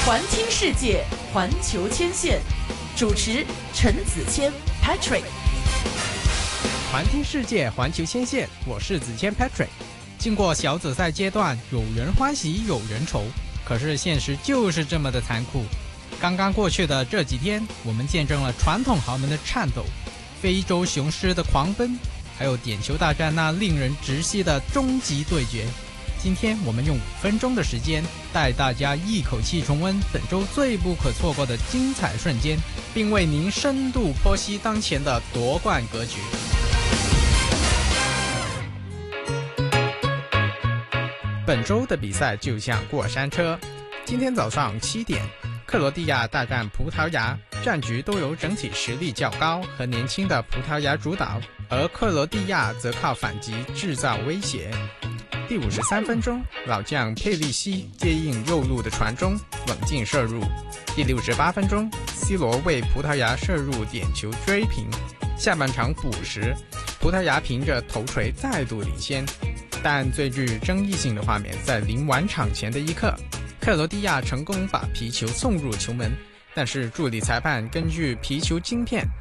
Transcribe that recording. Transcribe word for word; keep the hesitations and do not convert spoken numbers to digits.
环听世界，环球牵线，主持陈子谦 Patrick。 环听世界，环球牵线，我是子谦 Patrick。经过小组赛阶段，有人欢喜有人愁，可是现实就是这么的残酷。刚刚过去的这几天，我们见证了传统豪门的颤抖，非洲雄狮的狂奔，还有点球大战那令人窒息的终极对决。今天我们用五分钟的时间，带大家一口气重温本周最不可错过的精彩瞬间，并为您深度剖析当前的夺冠格局。本周的比赛就像过山车，今天早上七点，克罗地亚大战葡萄牙，战局都由整体实力较高和年轻的葡萄牙主导，而克罗地亚则靠反击制造威胁。第五十三分钟，老将佩利西接应右路的传中，冷静射入。第六十八分钟 ，C 罗为葡萄牙射入点球追平。下半场补时，葡萄牙凭着头锤再度领先。但最具争议性的画面在临完场前的一刻，克罗地亚成功把皮球送入球门，但是助理裁判根据皮球晶片